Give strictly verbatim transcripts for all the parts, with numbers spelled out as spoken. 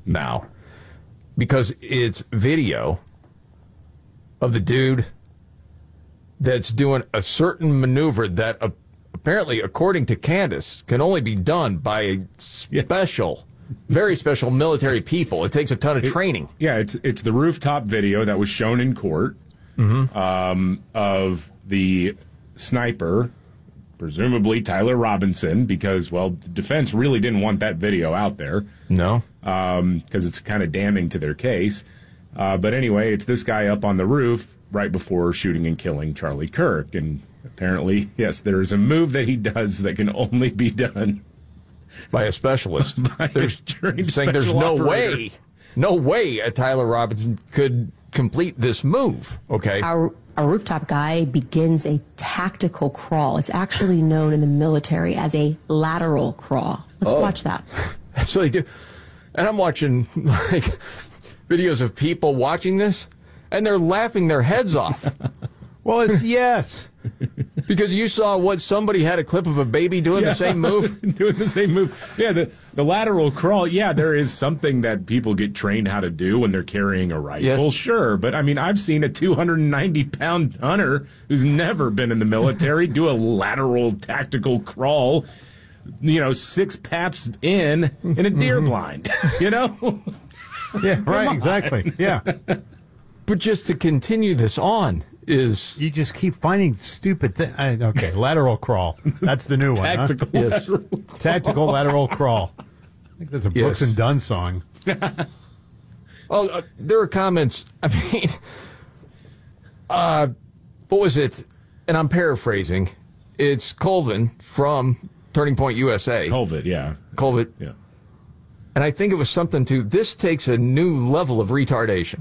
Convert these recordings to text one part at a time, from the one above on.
now because it's video of the dude that's doing a certain maneuver that uh, apparently, according to Candace, can only be done by special, very special military people. It takes a ton of it, training. Yeah, it's it's the rooftop video that was shown in court mm-hmm. um, of the sniper, presumably Tyler Robinson, because, well, the defense really didn't want that video out there. No. Because um, it's kind of damning to their case. Uh, but anyway, it's this guy up on the roof right before shooting and killing Charlie Kirk. And apparently, yes, there is a move that he does that can only be done by a specialist. By there's a saying there's no operator. way, no way a Tyler Robinson could complete this move. Okay. Our, our rooftop guy begins a tactical crawl. It's actually known in the military as a lateral crawl. Let's oh. watch that. That's what they do. And I'm watching like videos of people watching this, and they're laughing their heads off. Well, it's yes. Because you saw what somebody had a clip of a baby doing yeah. the same move? doing the same move. Yeah, the, the lateral crawl, yeah, there is something that people get trained how to do when they're carrying a rifle, yes. sure. But, I mean, I've seen a two hundred ninety pound hunter who's never been in the military do a lateral tactical crawl, you know, six paps in, in a deer blind, you know? Yeah, right, exactly, yeah. But just to continue this on is... You just keep finding stupid things. Okay, lateral crawl. That's the new one, Tactical huh? yes. lateral Tactical lateral crawl. I think that's a Brooks yes. and Dunn song. oh, uh, there are comments. I mean, uh, what was it? And I'm paraphrasing. It's Colvin from Turning Point U S A. Colvin, yeah. Colvin. Yeah. And I think it was something to, this takes a new level of retardation.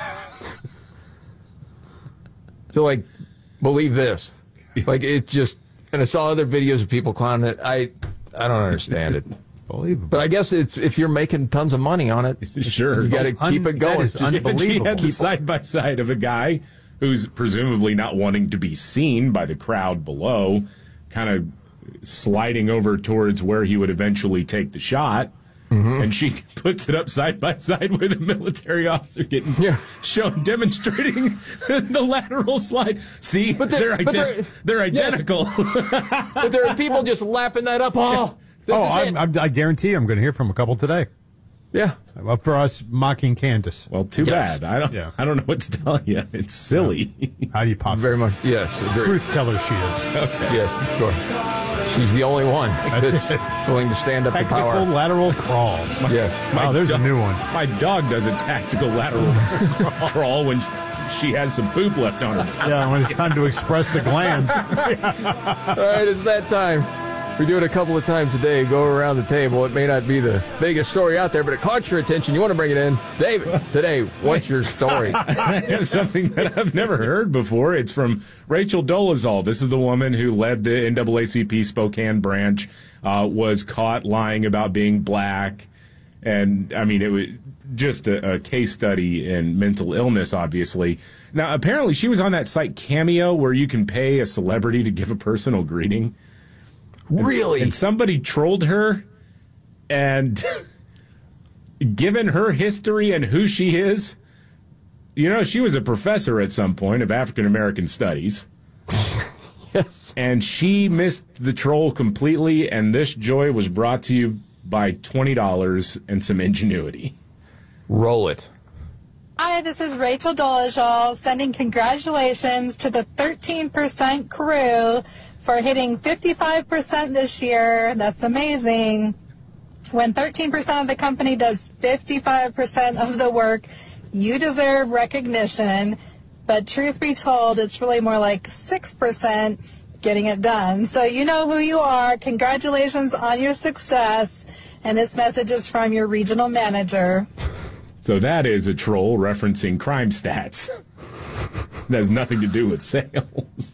To, like, believe this. Like, it just, and I saw other videos of people clowning it. I I don't understand it. Believable. But I guess it's if you're making tons of money on it, sure. you got to keep it going. It's unbelievable. He had the side-by-side of a guy who's presumably not wanting to be seen by the crowd below, kind of sliding over towards where he would eventually take the shot. Mm-hmm. And she puts it up side by side with a military officer getting yeah. shown demonstrating the lateral slide. See, but they're, they're, but ident- they're, they're identical. Yeah. But there are people just lapping that up. Oh, this oh is I'm, I'm, I guarantee I'm going to hear from a couple today. Yeah, I'm up for us mocking Candace. Well, too yes. bad. I don't. Yeah. I don't know what to tell you. It's silly. Yeah. How do you possibly? Very much. Yes. Very. Truth teller she is. Okay. Yes. Sure. She's the only one that's, that's willing to stand up tactical to power. Tactical lateral crawl. Yes. Wow, there's dog, a new one. My dog does a tactical lateral crawl when she has some poop left on her. Yeah, when it's time to express the glands. All right, it's that time. We do it a couple of times a day. Go around the table. It may not be the biggest story out there, but it caught your attention. You want to bring it in. David, today, what's your story? I have something that I've never heard before. It's from Rachel Dolezal. This is the woman who led the N double A C P Spokane branch, uh, was caught lying about being black. And, I mean, it was just a, a case study in mental illness, obviously. Now, apparently she was on that site Cameo where you can pay a celebrity to give a personal greeting. Really? And, and somebody trolled her, and given her history and who she is, you know, she was a professor at some point of African American studies. Yes. And she missed the troll completely, and this joy was brought to you by twenty dollars and some ingenuity. Roll it. Hi, this is Rachel Dolezal sending congratulations to the thirteen percent crew for hitting fifty-five percent this year. That's amazing. When thirteen percent of the company does fifty-five percent of the work, you deserve recognition. But truth be told, it's really more like six percent getting it done. So you know who you are. Congratulations on your success. And this message is from your regional manager. So that is a troll referencing crime stats. That has nothing to do with sales.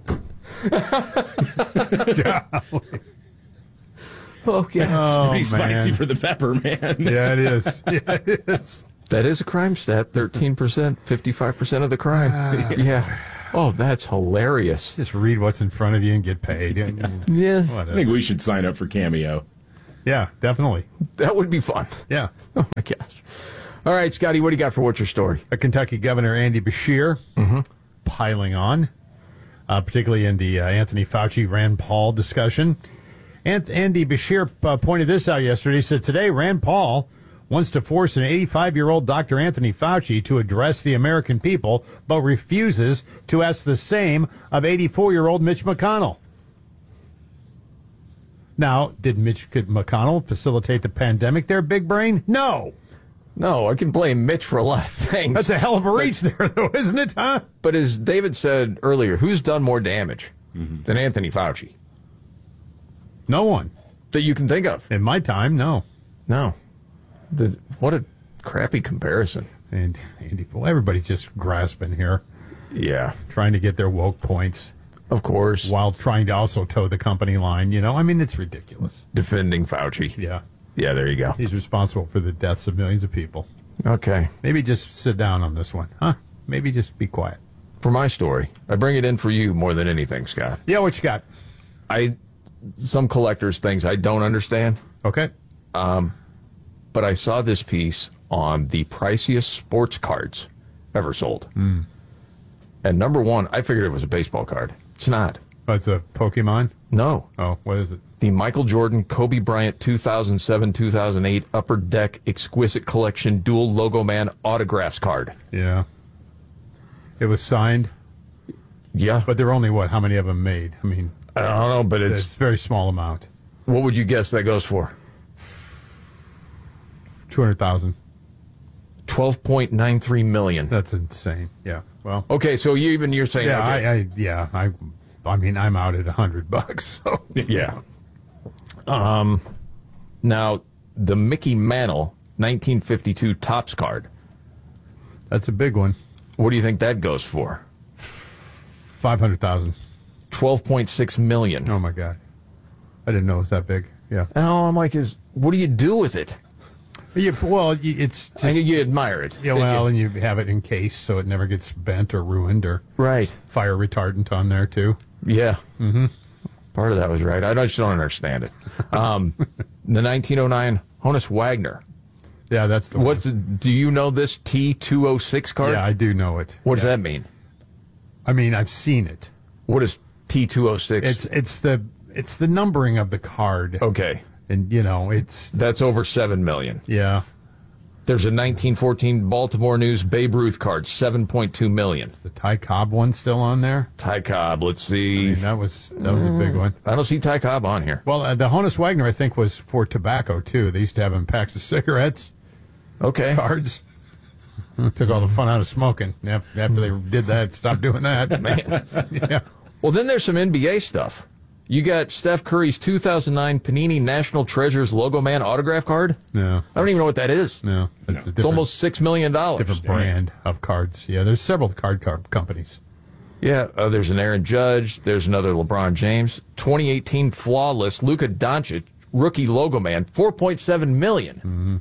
Okay. Oh, pretty man. spicy for the pepper, man. Yeah, it is. Yeah, it is. That is a crime stat. thirteen percent, fifty-five percent of the crime. Uh, yeah. Oh, that's hilarious. Just read what's in front of you and get paid. Yeah. Whatever. I think we should sign up for Cameo. Yeah, definitely. That would be fun. Yeah. Oh, my gosh. All right, Scotty, what do you got for What's Your Story? A Kentucky Governor Andy Beshear Mm-hmm. piling on, uh, particularly in the uh, Anthony Fauci-Rand Paul discussion. And Andy Beshear uh, pointed this out yesterday. He said, today, Rand Paul wants to force an eighty-five-year-old Doctor Anthony Fauci to address the American people, but refuses to ask the same of eighty-four-year-old Mitch McConnell. Now, did Mitch McConnell facilitate the pandemic there, big brain? No. No, I can blame Mitch for a lot of things. That's a hell of a reach there, though, isn't it, huh? But as David said earlier, who's done more damage Mm-hmm. than Anthony Fauci No one. that you can think of? In my time, no. No. The, what a crappy comparison. And Andy, well, everybody's just grasping here, Yeah, trying to get their woke points of course. while trying to also toe the company line. You know, I mean, it's ridiculous. Defending Fauci. Yeah. Yeah, there you go. He's responsible for the deaths of millions of people. Okay. Maybe just sit down on this one, huh? Maybe just be quiet. For my story, I bring it in for you more than anything, Scott. Yeah, what you got? I some collectors' things I don't understand, Okay. but I saw this piece on the priciest sports cards ever sold. Mm. And number one, I figured it was a baseball card. It's not. Oh, it's a Pokemon? No. Oh, what is it? The Michael Jordan, Kobe Bryant two thousand seven two thousand eight Upper Deck Exquisite Collection Dual Logo Man Autographs card. Yeah. It was signed, Yeah. but there were only, what, how many of them made? I mean, I don't know, but it's, it's, a very small amount. what would you guess that goes for? two hundred thousand. twelve point nine three million. That's insane. Yeah. Well, Okay, so you even you're saying, yeah, okay. I, I, yeah, I, I mean, I'm out at a hundred bucks. So. Yeah. Um, now, the Mickey Mantle nineteen fifty-two Topps card, That's a big one. what do you think that goes for? five hundred thousand. twelve point six million. Oh, my God. I didn't know it was that big. Yeah. And I'm like, is what do you do with it? You, well, you, it's just, I think you admire it. yeah, well, and you have it in case so it never gets bent or ruined, or Right. fire retardant on there, too. Yeah. Mm-hmm. Part of that was right. I just don't understand it. Um, the nineteen oh nine Honus Wagner. Yeah, that's the What's one. it, do you know this T two oh six card? Yeah, I do know it. What does Yeah. that mean? I mean, I've seen it. What is T two oh six? It's it's the it's the numbering of the card, okay. and you know, it's That's over seven million. yeah. There's a nineteen fourteen Baltimore News Babe Ruth card, seven point two million. The Ty Cobb one still on there. Ty Cobb, let's I see. mean, that was that was a big one. I don't see Ty Cobb on here. Well, uh, the Honus Wagner, I think, was for tobacco too. They used to have in packs of cigarettes Okay. cards. Took all the fun out of smoking. Af- After they did that, stopped doing that. Man. Yeah. Well, then there's some N B A stuff. You got Steph Curry's two thousand nine Panini National Treasures Logo Man autograph card. No, I don't even know what that is. no, it's a It's different, almost six million dollars. different brand of cards. Yeah, there's several card card companies. Yeah, uh, there's an Aaron Judge. There's another LeBron James. twenty eighteen Flawless Luka Doncic Rookie Logo Man, four point seven million. Mm-hmm.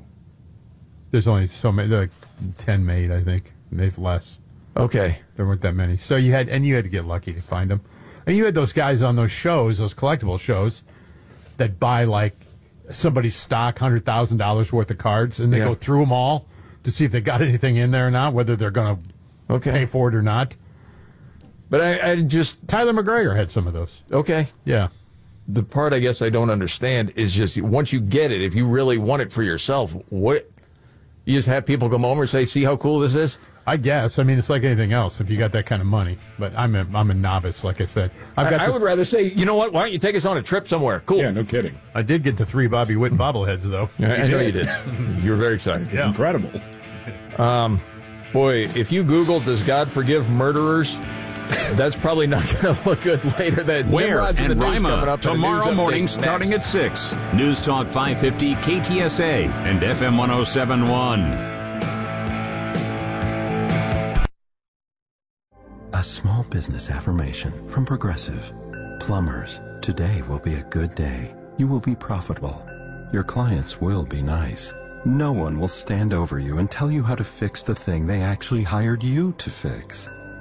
There's only so many, like ten made, I think. Maybe less. Okay. There weren't that many. So you had, and you had to get lucky to find them. And you had those guys on those shows, those collectible shows, that buy like somebody's stock, hundred thousand dollars worth of cards, and they Yeah. go through them all to see if they got anything in there or not, whether they're going to Okay. pay for it or not. But I, I just Tyler McGregor had some of those. okay. Yeah. The part I guess I don't understand is just once you get it, if you really want it for yourself, what you just have people come over and say, "See how cool this is." I guess. I mean, it's like anything else if you got that kind of money. But I'm a, I'm a novice, like I said. I've got I, I the- would rather say, you know what? Why don't you take us on a trip somewhere? Cool. Yeah, no kidding. I did get the three Bobby Witt bobbleheads, though. I, I know you did. did. You were very excited. It's incredible. Boy, if you Google "Does God forgive murderers?" that's probably not going to look good later. That Where Nimrod's in and the news coming Rima up in a tomorrow news morning update starting next. at six. News Talk five fifty K T S A and F M one oh seven point one. A small business affirmation from Progressive. Plumbers, today will be a good day. You will be profitable. Your clients will be nice. No one will stand over you and tell you how to fix the thing they actually hired you to fix.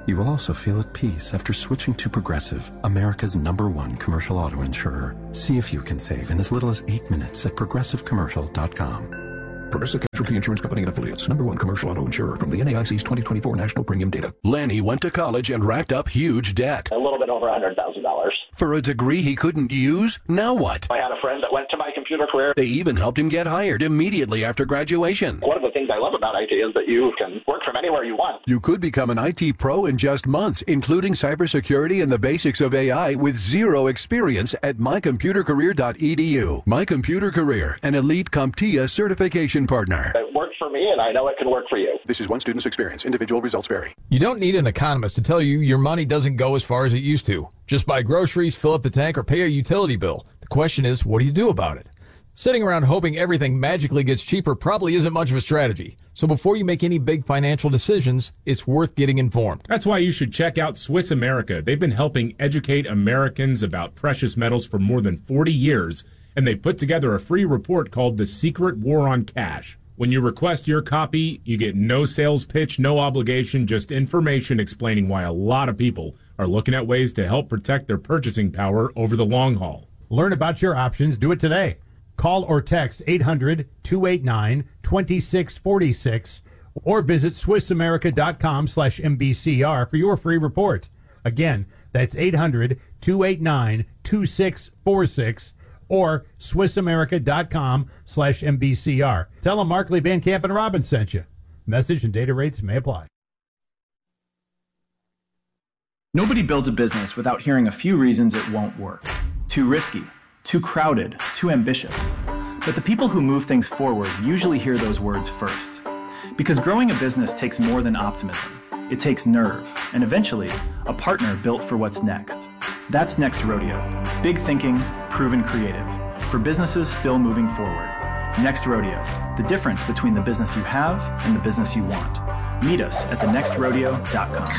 You will also feel at peace after switching to Progressive, America's number one commercial auto insurer. See if you can save in as little as eight minutes at progressive commercial dot com. Progressive Casualty Insurance Company and Affiliates. Number one commercial auto insurer from the N A I C's twenty twenty-four National Premium Data. Lanny went to college and racked up huge debt. A little bit over one hundred thousand dollars. For a degree he couldn't use? Now what? I had a friend that went to my computer career. They even helped him get hired immediately after graduation. One of the things I love about I T is that you can work from anywhere you want. You could become an I T pro in just months, including cybersecurity and the basics of A I with zero experience at my computer career dot e d u. My Computer Career, an elite CompTIA certification partner. It worked for me, and I know it can work for you. This is one student's experience. Individual results vary. You don't need an economist to tell you your money doesn't go as far as it used to. Just buy groceries, fill up the tank, or pay a utility bill. The question is, what do you do about it? Sitting around hoping everything magically gets cheaper probably isn't much of a strategy. So before you make any big financial decisions, it's worth getting informed. That's why you should check out Swiss America. They've been helping educate Americans about precious metals for more than forty years, and they put together a free report called The Secret War on Cash. When you request your copy, you get no sales pitch, no obligation, just information explaining why a lot of people are looking at ways to help protect their purchasing power over the long haul. Learn about your options. Do it today. Call or text eight hundred, two eight nine, two six four six or visit swiss america dot com slash M B C R for your free report. Again, that's eight hundred, two eight nine, two six four six or swiss america dot com slash M B C R. Tell them Markley, Van Camp, and Robbins sent you. Message and data rates may apply. Nobody builds a business without hearing a few reasons it won't work. Too risky, too crowded, too ambitious. But the people who move things forward usually hear those words first. Because growing a business takes more than optimism. It takes nerve, and eventually, a partner built for what's next. That's Next Rodeo. Big thinking, proven creative. For businesses still moving forward. Next Rodeo. The difference between the business you have and the business you want. Meet us at the next rodeo dot com.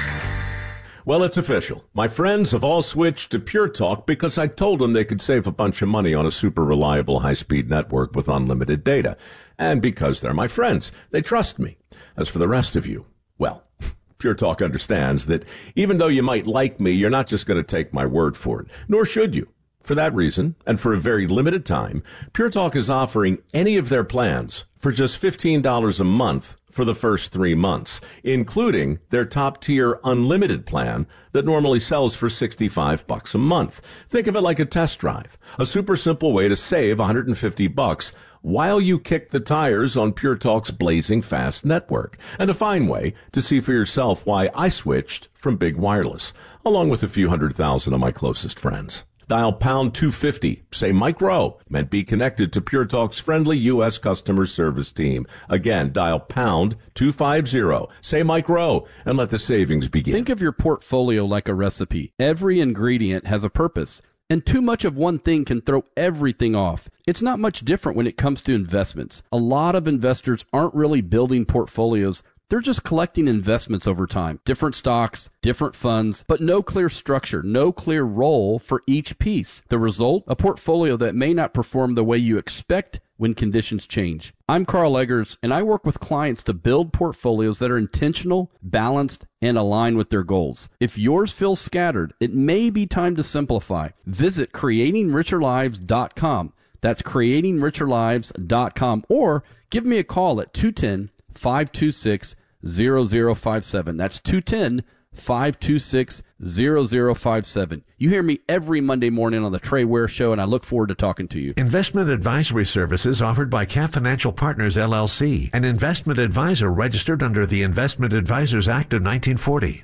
Well, it's official. My friends have all switched to Pure Talk because I told them they could save a bunch of money on a super reliable high-speed network with unlimited data. And because they're my friends, they trust me. As for the rest of you, well, Pure Talk understands that even though you might like me, you're not just going to take my word for it, nor should you. For that reason, and for a very limited time, Pure Talk is offering any of their plans for just fifteen dollars a month for the first three months, including their top-tier unlimited plan that normally sells for sixty-five bucks a month. Think of it like a test drive, a super simple way to save one hundred fifty bucks while you kick the tires on Pure Talk's blazing fast network, and a fine way to see for yourself why I switched from big wireless, along with a few hundred thousand of my closest friends. Dial pound two fifty, say Mike Rowe, and be connected to Pure Talk's friendly U S customer service team. Again, dial pound two fifty, say Mike Rowe, and let the savings begin. Think of your portfolio like a recipe. Every ingredient has a purpose, and too much of one thing can throw everything off. It's not much different when it comes to investments. A lot of investors aren't really building portfolios. They're just collecting investments over time, different stocks, different funds, but no clear structure, no clear role for each piece. The result, a portfolio that may not perform the way you expect when conditions change. I'm Carl Eggers, and I work with clients to build portfolios that are intentional, balanced, and align with their goals. If yours feels scattered, it may be time to simplify. Visit creating richer lives dot com. That's creating richer lives dot com, or give me a call at two one zero, five two six, zero zero five seven. That's two one zero, five two six, zero zero five seven. You hear me every Monday morning on the Trey Ware Show, and I look forward to talking to you. Investment advisory services offered by Cap Financial Partners, L L C, an investment advisor registered under the Investment Advisors Act of nineteen forty.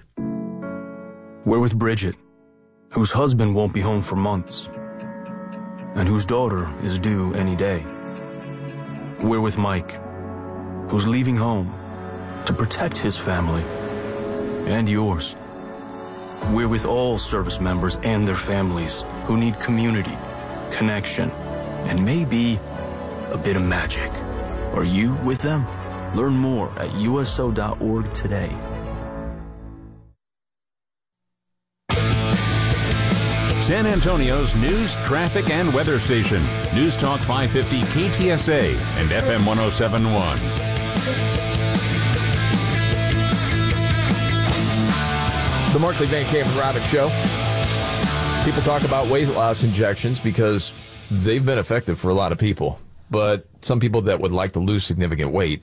We're with Bridget, whose husband won't be home for months, and whose daughter is due any day. We're with Mike, who's leaving home to protect his family and yours. We're with all service members and their families who need community, connection, and maybe a bit of magic. Are you with them? Learn more at U S O dot org today. San Antonio's news, traffic, and weather station. News Talk five fifty K T S A and F M one oh seven point one. The Markley, Van Camp, and Robbins Show. People talk about weight loss injections because they've been effective for a lot of people. But some people that would like to lose significant weight